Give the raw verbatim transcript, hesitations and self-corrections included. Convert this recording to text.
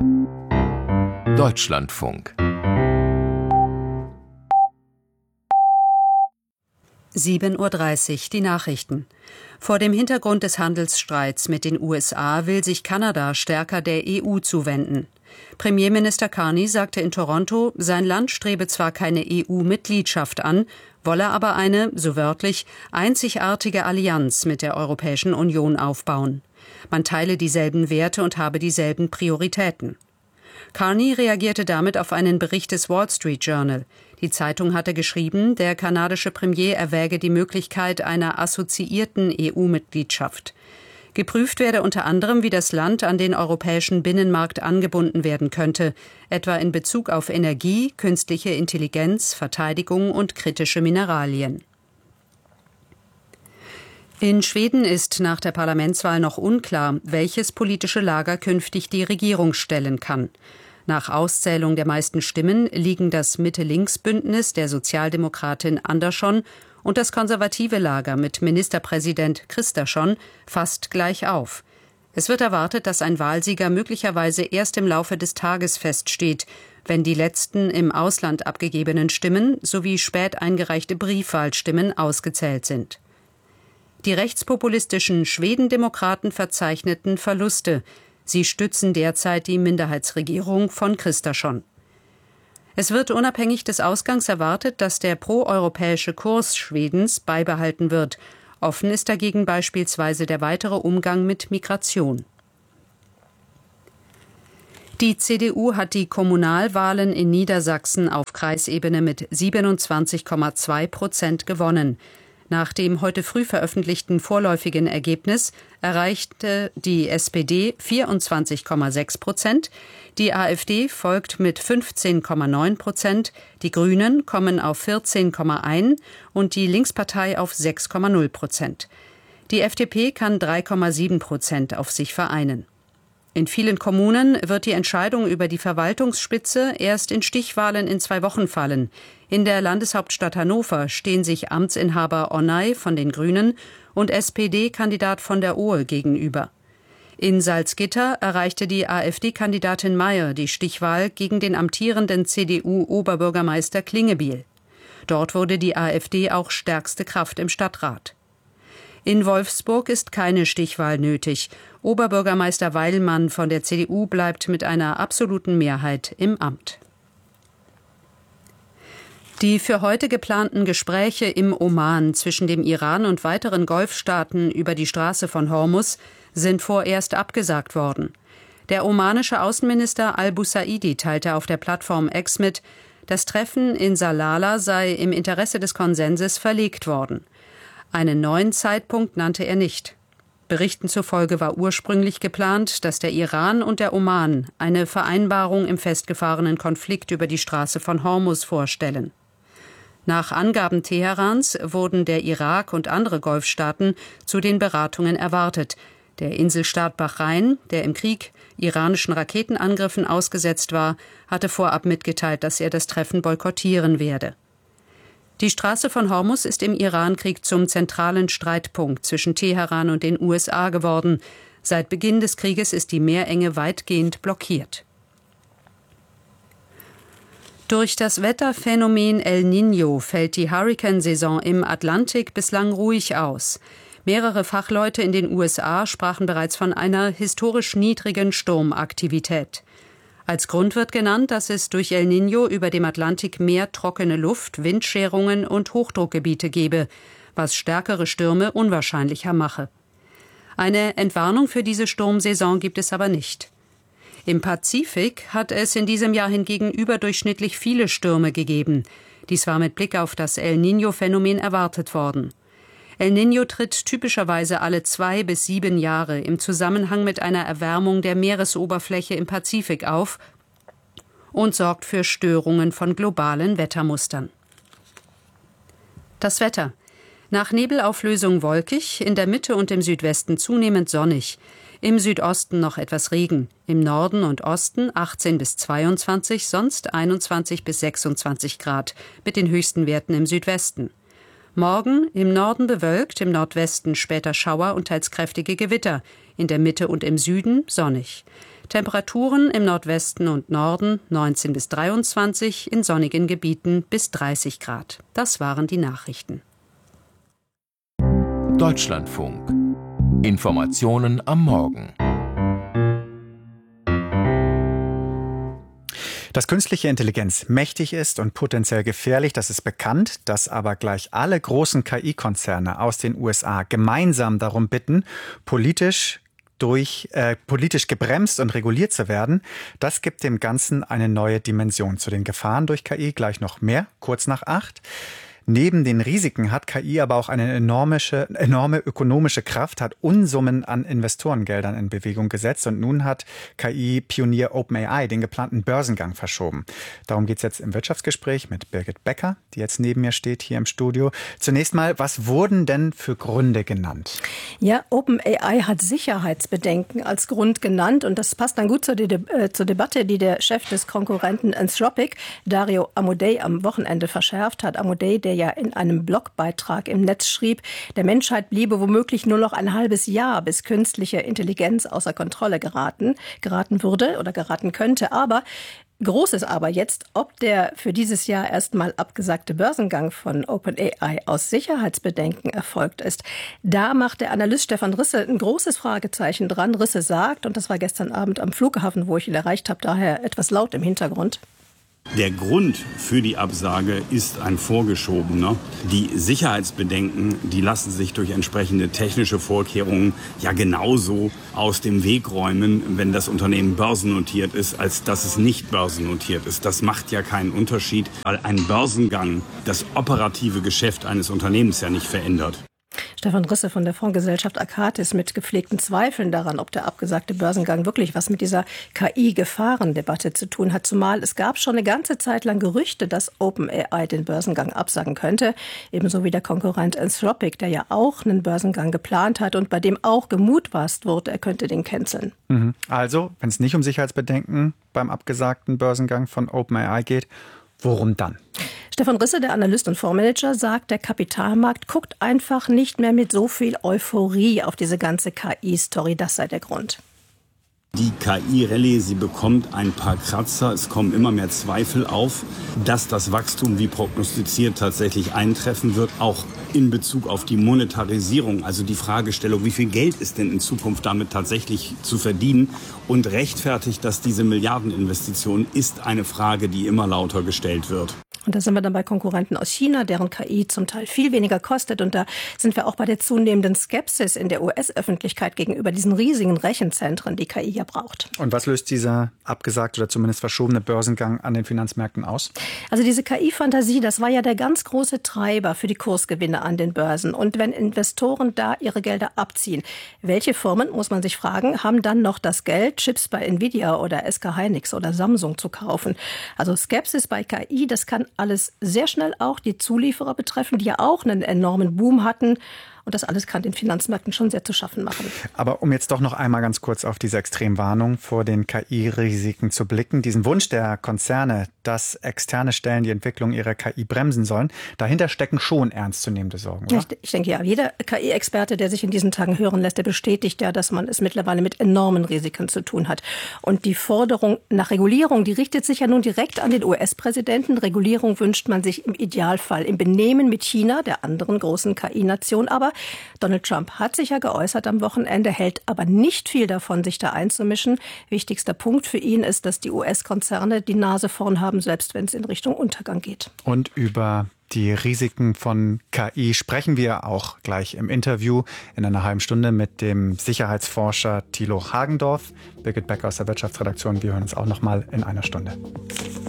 Deutschlandfunk. sieben Uhr dreißig, die Nachrichten. Vor dem Hintergrund des Handelsstreits mit den U S A will sich Kanada stärker der E U zuwenden. Premierminister Carney sagte in Toronto, sein Land strebe zwar keine E U-Mitgliedschaft an, wolle aber eine, so wörtlich, einzigartige Allianz mit der Europäischen Union aufbauen. Man teile dieselben Werte und habe dieselben Prioritäten. Carney reagierte damit auf einen Bericht des Wall Street Journal. Die Zeitung hatte geschrieben, der kanadische Premier erwäge die Möglichkeit einer assoziierten E U-Mitgliedschaft. Geprüft werde unter anderem, wie das Land an den europäischen Binnenmarkt angebunden werden könnte, etwa in Bezug auf Energie, künstliche Intelligenz, Verteidigung und kritische Mineralien. In Schweden ist nach der Parlamentswahl noch unklar, welches politische Lager künftig die Regierung stellen kann. Nach Auszählung der meisten Stimmen liegen das Mitte-Links-Bündnis der Sozialdemokratin Andersson und das konservative Lager mit Ministerpräsident Kristersson fast gleich auf. Es wird erwartet, dass ein Wahlsieger möglicherweise erst im Laufe des Tages feststeht, wenn die letzten im Ausland abgegebenen Stimmen sowie spät eingereichte Briefwahlstimmen ausgezählt sind. Die rechtspopulistischen Schwedendemokraten verzeichneten Verluste. Sie stützen derzeit die Minderheitsregierung von Kristersson. Es wird unabhängig des Ausgangs erwartet, dass der proeuropäische Kurs Schwedens beibehalten wird. Offen ist dagegen beispielsweise der weitere Umgang mit Migration. Die C D U hat die Kommunalwahlen in Niedersachsen auf Kreisebene mit siebenundzwanzig Komma zwei Prozent gewonnen. Nach dem heute früh veröffentlichten vorläufigen Ergebnis erreichte die S P D vierundzwanzig Komma sechs Prozent, die AfD folgt mit fünfzehn Komma neun Prozent, die Grünen kommen auf vierzehn Komma eins und die Linkspartei auf sechs Komma null Prozent. Die F D P kann drei Komma sieben Prozent auf sich vereinen. In vielen Kommunen wird die Entscheidung über die Verwaltungsspitze erst in Stichwahlen in zwei Wochen fallen. In der Landeshauptstadt Hannover stehen sich Amtsinhaber Onay von den Grünen und S P D-Kandidat von der Ohe gegenüber. In Salzgitter erreichte die AfD-Kandidatin Mayer die Stichwahl gegen den amtierenden C D U-Oberbürgermeister Klingebiel. Dort wurde die AfD auch stärkste Kraft im Stadtrat. In Wolfsburg ist keine Stichwahl nötig. Oberbürgermeister Weilmann von der C D U bleibt mit einer absoluten Mehrheit im Amt. Die für heute geplanten Gespräche im Oman zwischen dem Iran und weiteren Golfstaaten über die Straße von Hormuz sind vorerst abgesagt worden. Der omanische Außenminister al-Busaidi teilte auf der Plattform X mit, das Treffen in Salalah sei im Interesse des Konsenses verlegt worden. Einen neuen Zeitpunkt nannte er nicht. Berichten zufolge war ursprünglich geplant, dass der Iran und der Oman eine Vereinbarung im festgefahrenen Konflikt über die Straße von Hormuz vorstellen. Nach Angaben Teherans wurden der Irak und andere Golfstaaten zu den Beratungen erwartet. Der Inselstaat Bahrain, der im Krieg iranischen Raketenangriffen ausgesetzt war, hatte vorab mitgeteilt, dass er das Treffen boykottieren werde. Die Straße von Hormuz ist im Irankrieg zum zentralen Streitpunkt zwischen Teheran und den U S A geworden. Seit Beginn des Krieges ist die Meerenge weitgehend blockiert. Durch das Wetterphänomen El Niño fällt die Hurrikansaison im Atlantik bislang ruhig aus. Mehrere Fachleute in den U S A sprachen bereits von einer historisch niedrigen Sturmaktivität. Als Grund wird genannt, dass es durch El Niño über dem Atlantik mehr trockene Luft, Windscherungen und Hochdruckgebiete gebe, was stärkere Stürme unwahrscheinlicher mache. Eine Entwarnung für diese Sturmsaison gibt es aber nicht. Im Pazifik hat es in diesem Jahr hingegen überdurchschnittlich viele Stürme gegeben. Dies war mit Blick auf das El Niño-Phänomen erwartet worden. El Niño tritt typischerweise alle zwei bis sieben Jahre im Zusammenhang mit einer Erwärmung der Meeresoberfläche im Pazifik auf und sorgt für Störungen von globalen Wettermustern. Das Wetter. Nach Nebelauflösung wolkig, in der Mitte und im Südwesten zunehmend sonnig. Im Südosten noch etwas Regen, im Norden und Osten achtzehn bis zweiundzwanzig, sonst einundzwanzig bis sechsundzwanzig Grad, mit den höchsten Werten im Südwesten. Morgen im Norden bewölkt, im Nordwesten später Schauer und teils kräftige Gewitter, in der Mitte und im Süden sonnig. Temperaturen im Nordwesten und Norden neunzehn bis dreiundzwanzig, in sonnigen Gebieten bis dreißig Grad. Das waren die Nachrichten. Deutschlandfunk. Informationen am Morgen. Dass künstliche Intelligenz mächtig ist und potenziell gefährlich, das ist bekannt, dass aber gleich alle großen K I-Konzerne aus den U S A gemeinsam darum bitten, politisch durch äh, politisch gebremst und reguliert zu werden. Das gibt dem Ganzen eine neue Dimension. Zu den Gefahren durch K I gleich noch mehr, kurz nach acht. Neben den Risiken hat K I aber auch eine enorme, enorme ökonomische Kraft, hat Unsummen an Investorengeldern in Bewegung gesetzt und nun hat K I-Pionier OpenAI den geplanten Börsengang verschoben. Darum geht es jetzt im Wirtschaftsgespräch mit Birgit Becker, die jetzt neben mir steht hier im Studio. Zunächst mal, was wurden denn für Gründe genannt? Ja, OpenAI hat Sicherheitsbedenken als Grund genannt und das passt dann gut zur, De- äh, zur Debatte, die der Chef des Konkurrenten Anthropic, Dario Amodei, am Wochenende verschärft hat. Amodei, der ja in einem Blogbeitrag im Netz schrieb, der Menschheit bliebe womöglich nur noch ein halbes Jahr, bis künstliche Intelligenz außer Kontrolle geraten, geraten würde oder geraten könnte. Aber Großes aber jetzt, ob der für dieses Jahr erstmal abgesagte Börsengang von OpenAI aus Sicherheitsbedenken erfolgt ist. Da macht der Analyst Stefan Risse ein großes Fragezeichen dran. Risse sagt, und das war gestern Abend am Flughafen, wo ich ihn erreicht habe, daher etwas laut im Hintergrund: Der Grund für die Absage ist ein vorgeschobener. Die Sicherheitsbedenken, die lassen sich durch entsprechende technische Vorkehrungen ja genauso aus dem Weg räumen, wenn das Unternehmen börsennotiert ist, als dass es nicht börsennotiert ist. Das macht ja keinen Unterschied, weil ein Börsengang das operative Geschäft eines Unternehmens ja nicht verändert. Stefan Risse von der Fondsgesellschaft Akatis mit gepflegten Zweifeln daran, ob der abgesagte Börsengang wirklich was mit dieser K I-Gefahrendebatte zu tun hat. Zumal es gab schon eine ganze Zeit lang Gerüchte, dass OpenAI den Börsengang absagen könnte. Ebenso wie der Konkurrent Anthropic, der ja auch einen Börsengang geplant hat und bei dem auch gemutmaßt wurde, er könnte den canceln. Also, wenn es nicht um Sicherheitsbedenken beim abgesagten Börsengang von OpenAI geht, worum dann? Stefan Risse, der Analyst und Fondsmanager, sagt, der Kapitalmarkt guckt einfach nicht mehr mit so viel Euphorie auf diese ganze K I-Story. Das sei der Grund. Die K I-Rallye, sie bekommt ein paar Kratzer. Es kommen immer mehr Zweifel auf, dass das Wachstum wie prognostiziert tatsächlich eintreffen wird. Auch in Bezug auf die Monetarisierung, also die Fragestellung, wie viel Geld ist denn in Zukunft damit tatsächlich zu verdienen? Und rechtfertigt das diese Milliardeninvestition, ist eine Frage, die immer lauter gestellt wird. Und da sind wir dann bei Konkurrenten aus China, deren K I zum Teil viel weniger kostet. Und da sind wir auch bei der zunehmenden Skepsis in der U S-Öffentlichkeit gegenüber diesen riesigen Rechenzentren, die K I ja braucht. Und was löst dieser abgesagte oder zumindest verschobene Börsengang an den Finanzmärkten aus? Also diese K I-Fantasie, das war ja der ganz große Treiber für die Kursgewinne an den Börsen. Und wenn Investoren da ihre Gelder abziehen, welche Firmen, muss man sich fragen, haben dann noch das Geld, Chips bei Nvidia oder S K Hynix oder Samsung zu kaufen? Also Skepsis bei K I, das kann alles sehr schnell auch die Zulieferer betreffen, die ja auch einen enormen Boom hatten. Und das alles kann den Finanzmärkten schon sehr zu schaffen machen. Aber um jetzt doch noch einmal ganz kurz auf diese Extremwarnung vor den K I-Risiken zu blicken, diesen Wunsch der Konzerne, dass externe Stellen die Entwicklung ihrer K I bremsen sollen, dahinter stecken schon ernstzunehmende Sorgen, oder? Ich, ich denke ja, jeder K I-Experte, der sich in diesen Tagen hören lässt, der bestätigt ja, dass man es mittlerweile mit enormen Risiken zu tun hat. Und die Forderung nach Regulierung, die richtet sich ja nun direkt an den U S-Präsidenten. Regulierung wünscht man sich im Idealfall im Benehmen mit China, der anderen großen K I-Nation. Aber Donald Trump hat sich ja geäußert am Wochenende, hält aber nicht viel davon, sich da einzumischen. Wichtigster Punkt für ihn ist, dass die U S-Konzerne die Nase vorn haben, selbst wenn es in Richtung Untergang geht. Und über die Risiken von K I sprechen wir auch gleich im Interview in einer halben Stunde mit dem Sicherheitsforscher Thilo Hagendorf. Birgit Becker aus der Wirtschaftsredaktion. Wir hören uns auch noch mal in einer Stunde.